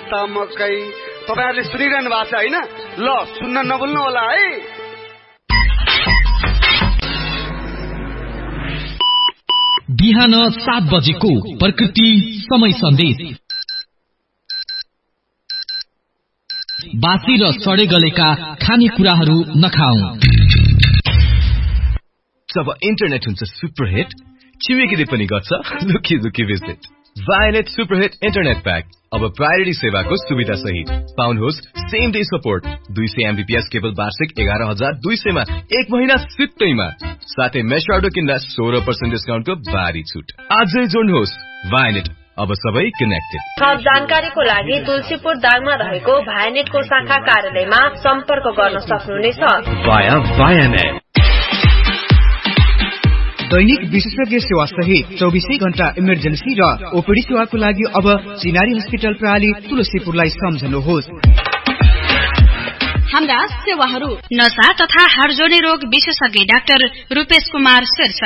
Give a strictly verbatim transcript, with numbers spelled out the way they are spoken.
त मकै तपाईहरुले सुनिरहनु भएको छ हैन ल सुन्न नभुल्नु होला है बिहान सात बजेको प्रकृति समय सन्देश बासी र सडे गलेका खानेकुराहरू नखाऊ जब इन्टरनेट हुन्छ सुपरहिट छिमेकीले पनि गर्छ लुकी लुकी visit violate superhit internet pack अब प्रायोरिटी सेवाको सुविधा सहित पाउनुहोस् सेम डे सपोर्ट दुई सय एमबीपीएस केबल वार्षिक एघार हजार दुई सय मा एक महिना सित्तैमा साथै मेसर्डो किन्दा सोह्र पर्सेन्ट डिस्काउन्टको भारी छुट आजै जोड्नुहोस् भायोनेट अब सबै कनेक्टेड थप जानकारीको लागि तुलसीपुर दाङमा रहेको भायोनेटको शाखा कार्यालयमा सम्पर्क गर्न सक्नुहुनेछ वाया भायोनेट दैनिक विशेषज्ञ सेवा सहित चौबिसै घण्टा इमर्जेन्सी र ओपीडी सेवाको लागि अब चिनारी हस्पिटल प्रणाली तुलसीपुरलाई सम्झनुहोस् हाम्रा सेवाहरू नसा तथा हाडजोर्नी रोग विशेषज्ञ डाक्टर रूपेश कुमार शेरचन